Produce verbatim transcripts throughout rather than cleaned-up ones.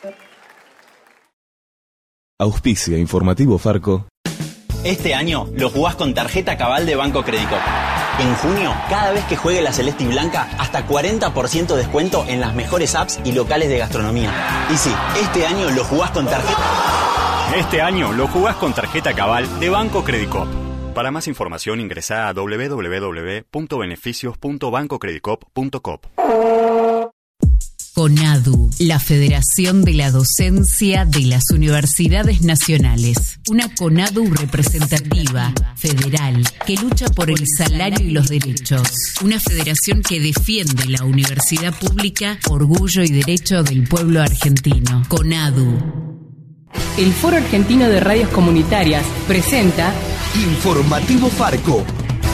Auspicia Informativo Farco. Este año lo jugás con tarjeta Cabal de Banco Credicop. En junio, cada vez que juegue la Celeste y Blanca, hasta cuarenta por ciento de descuento en las mejores apps y locales de gastronomía. Y sí, este año lo jugás con tarjeta... Este año lo jugás con tarjeta Cabal de Banco Credicop. Para más información ingresá a doble u doble u doble u punto beneficios punto banco credicop punto com. CONADU, la Federación de la Docencia de las Universidades Nacionales. Una CONADU representativa, federal, que lucha por el salario y los derechos. Una federación que defiende la universidad pública, orgullo y derecho del pueblo argentino. CONADU. El Foro Argentino de Radios Comunitarias presenta Informativo Farco.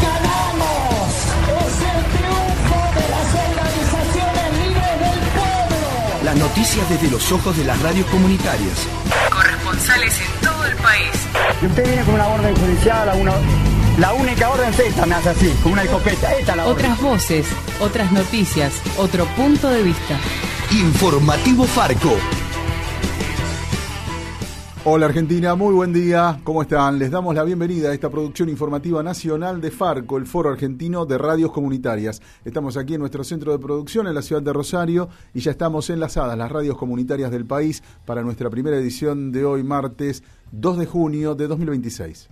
Las noticias desde los ojos de las radios comunitarias. Corresponsales en todo el país. Y usted viene con una orden judicial, la, una, la única orden es esta, me hace así, con una escopeta. Esta es la Otras orden. voces, otras noticias, otro punto de vista. Informativo Farco. Hola Argentina, muy buen día, ¿cómo están? Les damos la bienvenida a esta producción informativa nacional de Farco, el Foro Argentino de Radios Comunitarias. Estamos aquí en nuestro centro de producción en la ciudad de Rosario y ya estamos enlazadas las radios comunitarias del país para nuestra primera edición de hoy, martes dos de junio de dos mil veintiséis.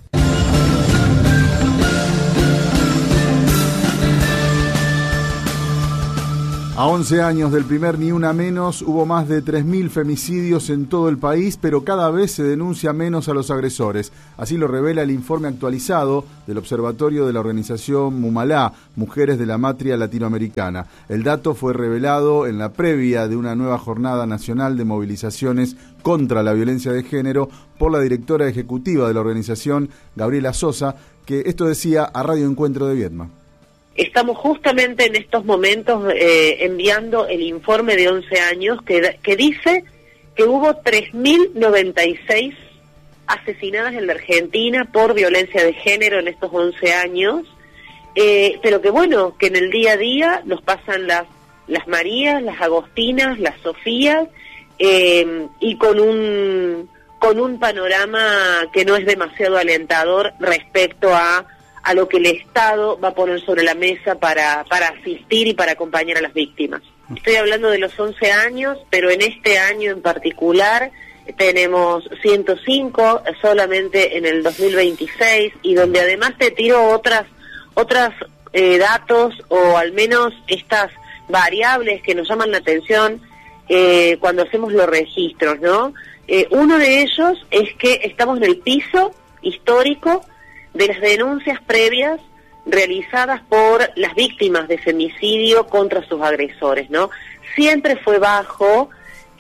A once años del primer Ni Una Menos, hubo más de tres mil femicidios en todo el país, pero cada vez se denuncia menos a los agresores. Así lo revela el informe actualizado del Observatorio de la organización Mumalá, Mujeres de la Matria Latinoamericana. El dato fue revelado en la previa de una nueva jornada nacional de movilizaciones contra la violencia de género por la directora ejecutiva de la organización, Gabriela Sosa, que esto decía a Radio Encuentro de Viedma. Estamos justamente en estos momentos eh, enviando el informe de once años que, que dice que hubo tres mil noventa y seis asesinadas en la Argentina por violencia de género en estos once años, eh, pero que bueno, que en el día a día nos pasan las, las Marías, las Agostinas, las Sofías, eh, y con un, con un panorama que no es demasiado alentador respecto a a lo que el Estado va a poner sobre la mesa para, para asistir y para acompañar a las víctimas. Estoy hablando de los once años, pero en este año en particular tenemos ciento cinco solamente en el dos mil veintiséis, y donde además te tiro otras, otras eh, datos, o al menos estas variables que nos llaman la atención eh, cuando hacemos los registros, ¿no? Eh, uno de ellos es que estamos en el piso histórico de las denuncias previas realizadas por las víctimas de femicidio contra sus agresores, ¿no? Siempre fue bajo,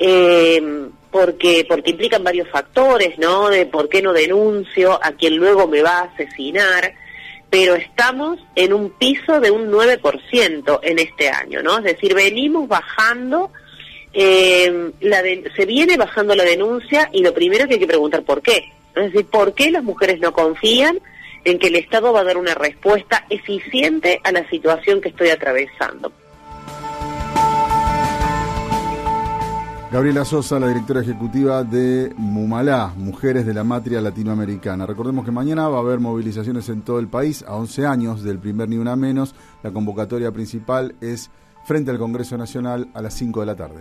eh, porque porque implican varios factores, ¿no? De por qué no denuncio a quien luego me va a asesinar, pero estamos en un piso de un nueve por ciento en este año, ¿no? Es decir, venimos bajando, eh, la de, se viene bajando la denuncia, y lo primero que hay que preguntar, ¿por qué? Es decir, ¿por qué las mujeres no confían en que el Estado va a dar una respuesta eficiente a la situación que estoy atravesando? Gabriela Sosa, la directora ejecutiva de Mumalá, Mujeres de la Matria Latinoamericana. Recordemos que mañana va a haber movilizaciones en todo el país, a once años del primer Ni Una Menos. La convocatoria principal es frente al Congreso Nacional a las cinco de la tarde.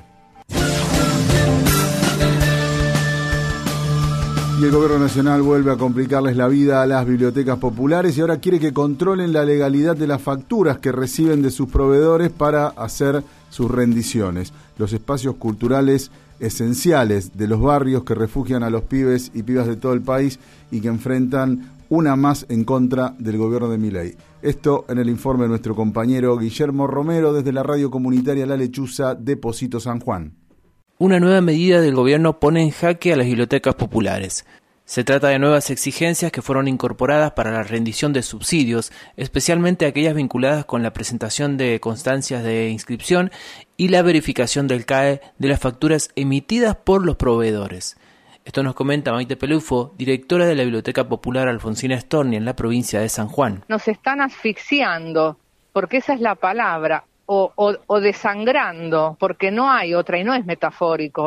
Y el Gobierno Nacional vuelve a complicarles la vida a las bibliotecas populares y ahora quiere que controlen la legalidad de las facturas que reciben de sus proveedores para hacer sus rendiciones. Los espacios culturales esenciales de los barrios que refugian a los pibes y pibas de todo el país y que enfrentan una más en contra del gobierno de Milei. Esto en el informe de nuestro compañero Guillermo Romero desde la radio comunitaria La Lechuza de Pocito San Juan. Una nueva medida del gobierno pone en jaque a las bibliotecas populares. Se trata de nuevas exigencias que fueron incorporadas para la rendición de subsidios, especialmente aquellas vinculadas con la presentación de constancias de inscripción y la verificación del C A E de las facturas emitidas por los proveedores. Esto nos comenta Maite Pelufo, directora de la Biblioteca Popular Alfonsina Storni en la provincia de San Juan. Nos están asfixiando, porque esa es la palabra. O, o, o desangrando, porque no hay otra, y no es metafórico,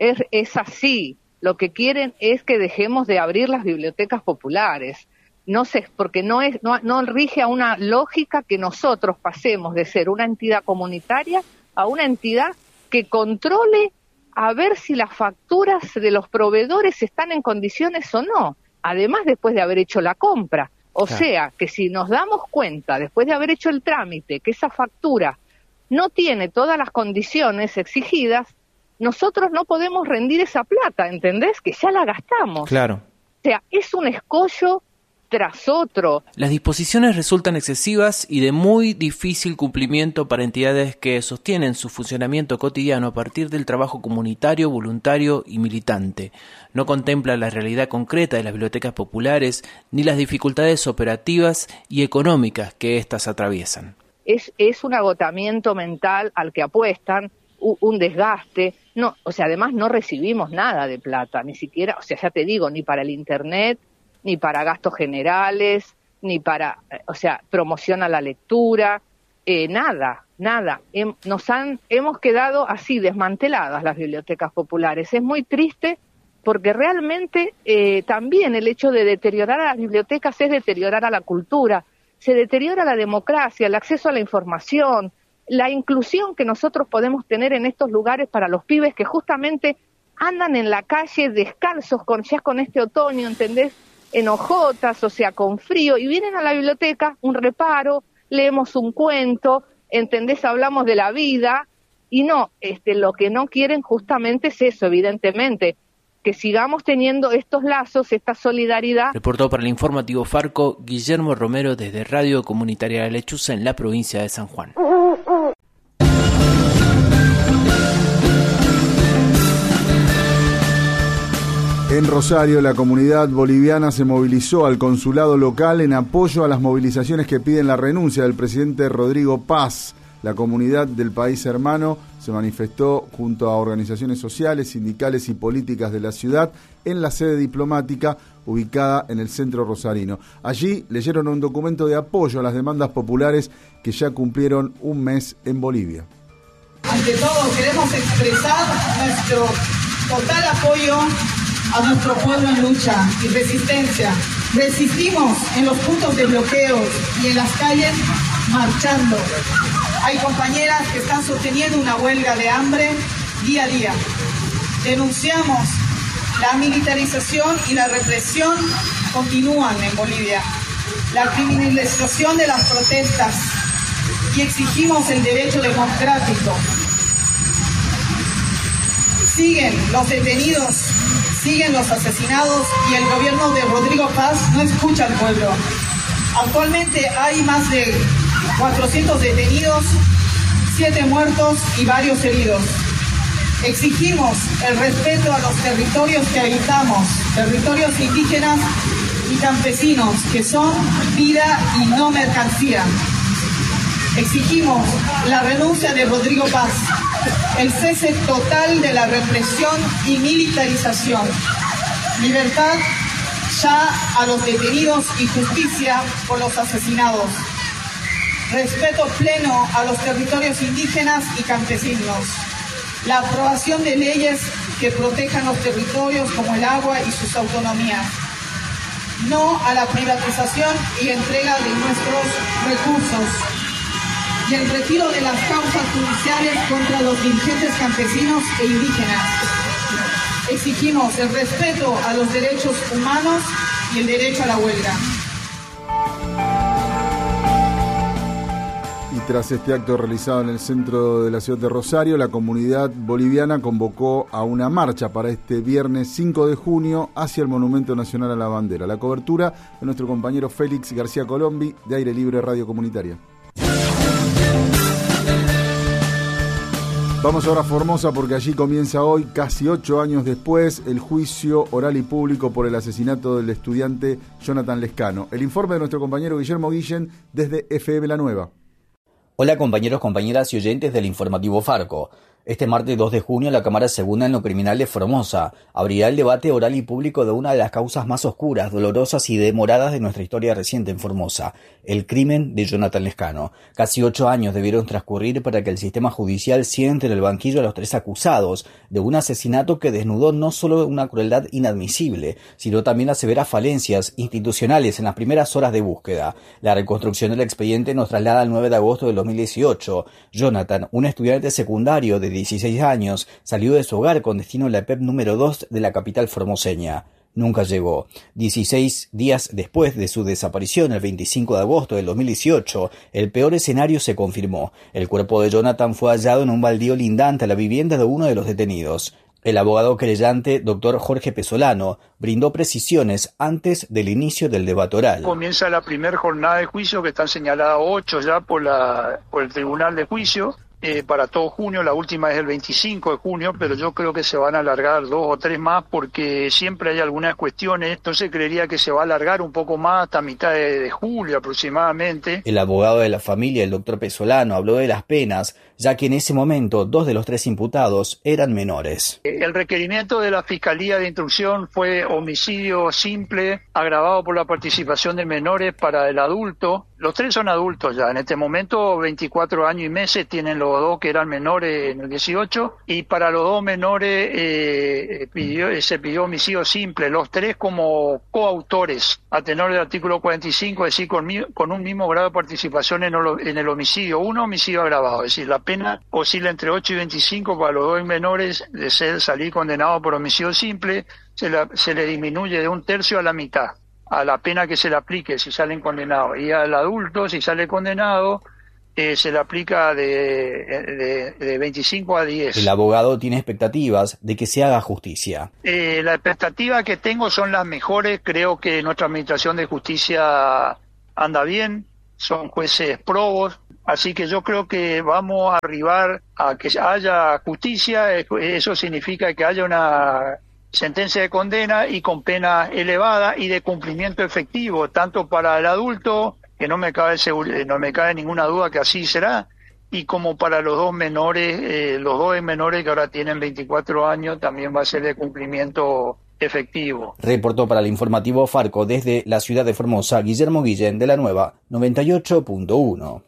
es, es así. Lo que quieren es que dejemos de abrir las bibliotecas populares. No sé, porque no es, no, no rige a una lógica que nosotros pasemos de ser una entidad comunitaria a una entidad que controle a ver si las facturas de los proveedores están en condiciones o no, además después de haber hecho la compra. O claro. sea, que si nos damos cuenta, después de haber hecho el trámite, que esa factura no tiene todas las condiciones exigidas, nosotros no podemos rendir esa plata, ¿entendés? Que ya la gastamos. Claro. O sea, es un escollo tras otro. Las disposiciones resultan excesivas y de muy difícil cumplimiento para entidades que sostienen su funcionamiento cotidiano a partir del trabajo comunitario, voluntario y militante. No contempla la realidad concreta de las bibliotecas populares ni las dificultades operativas y económicas que éstas atraviesan. Es, es un agotamiento mental al que apuestan, un, un desgaste. No, o sea, además no recibimos nada de plata, ni siquiera, o sea, ya te digo, ni para el internet, ni para gastos generales, ni para, o sea, promoción a la lectura, eh, nada, nada. Hem, nos han, hemos quedado así desmanteladas las bibliotecas populares. Es muy triste porque realmente eh, también el hecho de deteriorar a las bibliotecas es deteriorar a la cultura, se deteriora la democracia, el acceso a la información, la inclusión que nosotros podemos tener en estos lugares para los pibes que justamente andan en la calle descalzos con, ya con este otoño, ¿entendés? En hojotas, o sea, con frío, y vienen a la biblioteca, un reparo, leemos un cuento, ¿entendés? Hablamos de la vida, y no, este, lo que no quieren justamente es eso, evidentemente, que sigamos teniendo estos lazos, esta solidaridad. Reportó para el informativo Farco, Guillermo Romero desde Radio Comunitaria La Lechuza en la provincia de San Juan. En Rosario, la comunidad boliviana se movilizó al consulado local en apoyo a las movilizaciones que piden la renuncia del presidente Rodrigo Paz. La comunidad del país hermano se manifestó junto a organizaciones sociales, sindicales y políticas de la ciudad en la sede diplomática ubicada en el centro rosarino. Allí leyeron un documento de apoyo a las demandas populares que ya cumplieron un mes en Bolivia. Ante todo, queremos expresar nuestro total apoyo a nuestro pueblo en lucha y resistencia. Resistimos en los puntos de bloqueos y en las calles marchando. Hay compañeras que están sosteniendo una huelga de hambre día a día. Denunciamos la militarización y la represión continúan en Bolivia, la criminalización de las protestas y exigimos el derecho democrático. Siguen los detenidos, siguen los asesinados y el gobierno de Rodrigo Paz no escucha al pueblo. Actualmente hay más de cuatrocientos detenidos, siete muertos y varios heridos. Exigimos el respeto a los territorios que habitamos, territorios indígenas y campesinos, que son vida y no mercancía. Exigimos la renuncia de Rodrigo Paz, el cese total de la represión y militarización, libertad ya a los detenidos y justicia por los asesinados, respeto pleno a los territorios indígenas y campesinos, la aprobación de leyes que protejan los territorios como el agua y sus autonomías, no a la privatización y entrega de nuestros recursos, y el retiro de las causas judiciales contra los dirigentes campesinos e indígenas. Exigimos el respeto a los derechos humanos y el derecho a la huelga. Y tras este acto realizado en el centro de la ciudad de Rosario, la comunidad boliviana convocó a una marcha para este viernes cinco de junio hacia el Monumento Nacional a la Bandera. La cobertura de nuestro compañero Félix García Colombi de Aire Libre Radio Comunitaria. Vamos ahora a Formosa porque allí comienza hoy, casi ocho años después, el juicio oral y público por el asesinato del estudiante Jonathan Lescano. El informe de nuestro compañero Guillermo Guillén desde F M La Nueva. Hola compañeros, compañeras y oyentes del informativo Farco. Este martes dos de junio, la Cámara Segunda en lo Criminal de Formosa abrirá el debate oral y público de una de las causas más oscuras, dolorosas y demoradas de nuestra historia reciente en Formosa, el crimen de Jonathan Lescano. Casi ocho años debieron transcurrir para que el sistema judicial siente en el banquillo a los tres acusados de un asesinato que desnudó no solo una crueldad inadmisible, sino también las severas falencias institucionales en las primeras horas de búsqueda. La reconstrucción del expediente nos traslada al nueve de agosto de dos mil dieciocho. Jonathan, un estudiante secundario de dieciséis años, salió de su hogar con destino a la P E P número dos de la capital formoseña. Nunca llegó. dieciséis días después de su desaparición, el veinticinco de agosto del dos mil dieciocho, el peor escenario se confirmó. El cuerpo de Jonathan fue hallado en un baldío lindante a la vivienda de uno de los detenidos. El abogado querellante, doctor Jorge Pesolano, brindó precisiones antes del inicio del debate oral. Comienza la primera jornada de juicio, que están señaladas ocho ya por, la, por el Tribunal de Juicio. Eh, para todo junio, la última es el veinticinco de junio, pero yo creo que se van a alargar dos o tres más porque siempre hay algunas cuestiones, entonces creería que se va a alargar un poco más hasta mitad de, de julio aproximadamente. El abogado de la familia, el doctor Pesolano, habló de las penas, ya que en ese momento dos de los tres imputados eran menores. El requerimiento de la Fiscalía de Instrucción fue homicidio simple, agravado por la participación de menores para el adulto. Los tres son adultos ya, en este momento veinticuatro años y meses tienen los dos que eran menores en el dieciocho, y para los dos menores eh, pidió, se pidió homicidio simple, los tres como coautores, a tenor del artículo cuarenta y cinco, es decir, con, con un mismo grado de participación en el, en el homicidio, un homicidio agravado, es decir, la pena oscila entre ocho y veinticinco para los dos menores de ser salir condenados por homicidio simple, se, la, se le disminuye de un tercio a la mitad a la pena que se le aplique si salen condenados, y al adulto si sale condenado eh, se le aplica de, de, de veinticinco a diez. El abogado tiene expectativas de que se haga justicia. Eh, la expectativa que tengo son las mejores, creo que nuestra administración de justicia anda bien, son jueces probos, así que yo creo que vamos a arribar a que haya justicia, eso significa que haya una sentencia de condena y con pena elevada y de cumplimiento efectivo, tanto para el adulto, que no me cabe seguro, no me cabe ninguna duda que así será, y como para los dos menores, eh, los dos menores que ahora tienen veinticuatro años, también va a ser de cumplimiento efectivo. Reportó para el informativo Farco desde la ciudad de Formosa, Guillermo Guillén, de la Nueva noventa y ocho punto uno.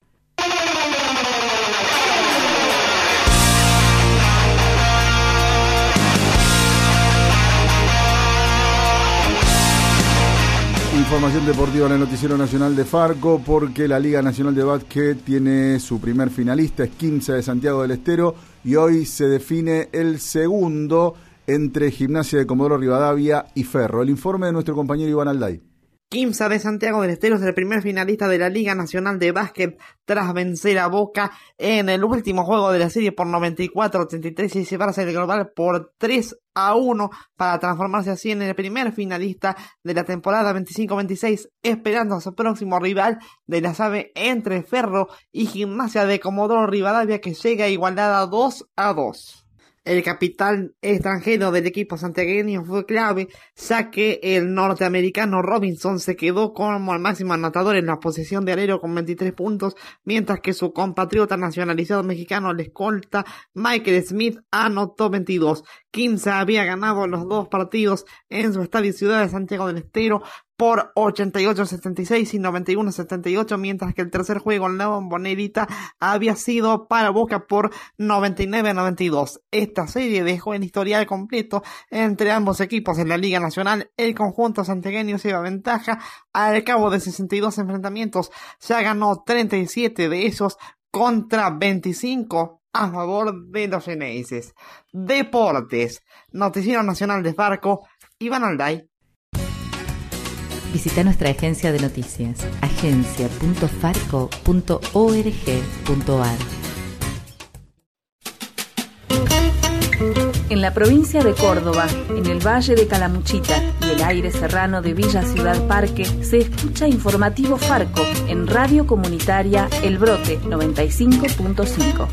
Información deportiva en el Noticiero Nacional de Farco, porque la Liga Nacional de Básquet tiene su primer finalista, es Quimsa de Santiago del Estero, y hoy se define el segundo entre Gimnasia de Comodoro Rivadavia y Ferro. El informe de nuestro compañero Iván Alday. Quimsa de Santiago del Estero es el primer finalista de la Liga Nacional de Básquet tras vencer a Boca en el último juego de la serie por noventa y cuatro a ochenta y tres y llevarse el global por tres a uno para transformarse así en el primer finalista de la temporada veinticinco veintiséis, esperando a su próximo rival de la llave entre Ferro y Gimnasia de Comodoro Rivadavia, que llega igualada dos a dos. El capitán extranjero del equipo santiagueño fue clave, ya que el norteamericano Robinson se quedó como el máximo anotador en la posición de alero con veintitrés puntos, mientras que su compatriota nacionalizado mexicano, el escolta Michael Smith, anotó veintidós. Quimsa había ganado los dos partidos en su estadio Ciudad de Santiago del Estero por ochenta y ocho a setenta y seis y noventa y uno a setenta y ocho, mientras que el tercer juego en la Bombonera había sido para Boca por noventa y nueve a noventa y dos. Esta serie dejó el historial completo entre ambos equipos en la Liga Nacional. El conjunto santiagueño se lleva ventaja al cabo de sesenta y dos enfrentamientos. Ya ganó treinta y siete de esos contra veinticinco a favor de los geneises. Deportes, Noticiero Nacional de Farco, Iván Alday. Visita nuestra agencia de noticias, agencia punto farco punto org punto ar. En la provincia de Córdoba, en el Valle de Calamuchita y el aire serrano de Villa Ciudad Parque, se escucha Informativo Farco en Radio Comunitaria El Brote noventa y cinco punto cinco.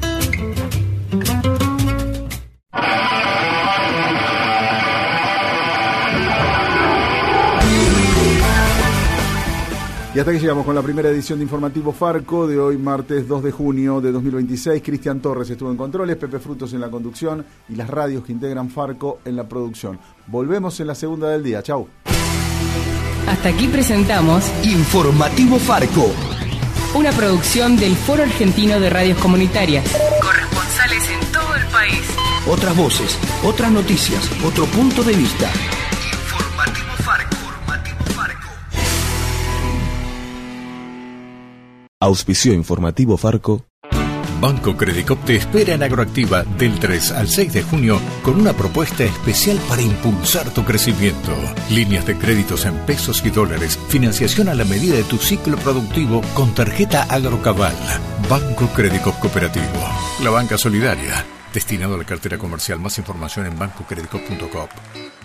Y hasta que llegamos con la primera edición de Informativo Farco de hoy, martes dos de junio de dos mil veintiséis. Cristian Torres estuvo en controles, Pepe Frutos en la conducción y las radios que integran Farco en la producción. Volvemos en la segunda del día. Chau. Hasta aquí presentamos Informativo Farco, una producción del Foro Argentino de Radios Comunitarias. Corresponsales en todo el país. otras voces, otras noticias, otro punto de vista. Auspició Informativo Farco. Banco Credicop te espera en Agroactiva del tres al seis de junio con una propuesta especial para impulsar tu crecimiento. Líneas de créditos en pesos y dólares, financiación a la medida de tu ciclo productivo con tarjeta Agrocabal. Banco Credicop Cooperativo, la banca solidaria, destinado a la cartera comercial. Más información en banco credicop punto com.